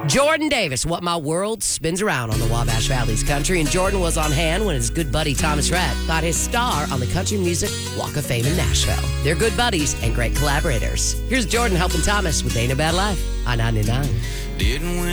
Jordan Davis, What My World Spins Around on the Wabash Valley's Country. And Jordan was on hand when his good buddy Thomas Rhett got his star on the Country Music Walk of Fame in Nashville. They're good buddies and great collaborators. Here's Jordan helping Thomas with Ain't a Bad Life on 99. Didn't win